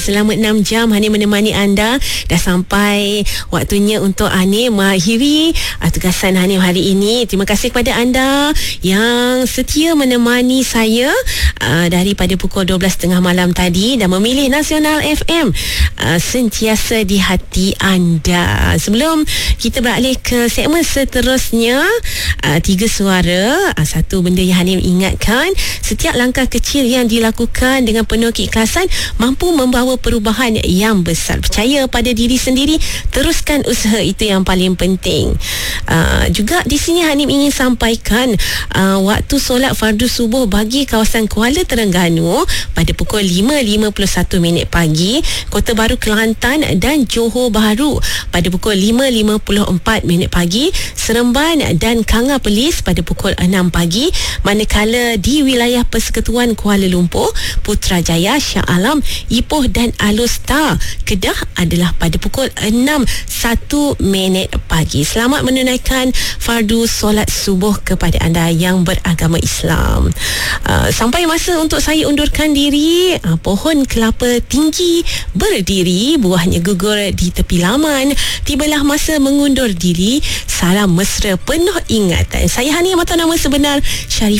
selama 6 jam Hani menemani anda. Dah sampai waktunya untuk Hani mengakhiri tugasan Hani hari ini. Terima kasih kepada anda yang setia menemani saya daripada pukul 12.30 malam tadi dan memilih Nasional FM sentiasa di hati anda. Sebelum kita beralih ke segmen seterusnya, 3 suara. Satu benda yang Hani ingatkan, setiap langkah kecil yang dilakukan dengan penuh keikhlasan mampu membawa perubahan yang besar. Percaya pada diri sendiri, teruskan usaha, itu yang paling penting. Juga di sini Hani ingin sampaikan waktu solat fardu subuh bagi kawasan Kuala Terengganu pada pukul 5.51 pagi, Kota Baru Kelantan dan Johor Bahru pada pukul 5.54 pagi, Seremban dan Kanga Perlis pada pukul 6 pagi, manakala di wilayah Persekutuan Kuala Lumpur, Putrajaya, Shah Alam, Ipoh dan Alor-Star Kedah adalah pada pukul 6.01 pagi. Selamat menunaikan fardu solat subuh kepada anda yang beragama Islam. Sampai masa untuk saya undurkan diri. Pohon kelapa tinggi berdiri, buahnya gugur di tepi laman. Tibalah masa mengundur diri. Salam mesra penuh ingatan. Saya Hani, mata nama sebenar Syarif